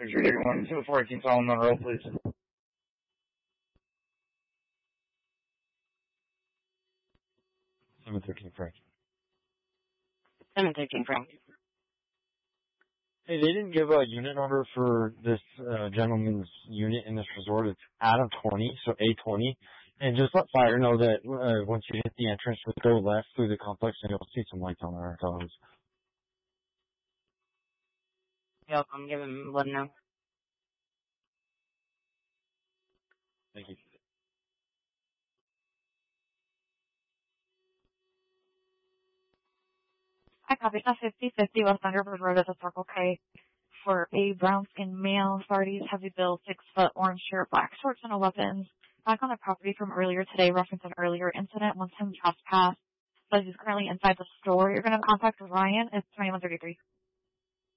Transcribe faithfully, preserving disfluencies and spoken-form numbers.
three one two fourteen Solomon Road, please. seven thirteen Frank. seven thirteen Frank. Hey, they didn't give a unit number for this uh, gentleman's unit in this resort. It's Adam twenty, so A twenty. And just let fire know that uh, once you hit the entrance, just go left through the complex and you'll see some lights on our toes. Yep, I'm giving let him know. Thank you. Hi, copy. It's fifty fifty West Thunderbird Road at the Circle K for a brown-skinned male, authorities, heavy build, six-foot, orange shirt, black shorts, and no weapons. Back on the property from earlier today, reference an earlier incident, once him trespassed. Says he's currently inside the store. You're going to contact Ryan. It's twenty-one thirty-three.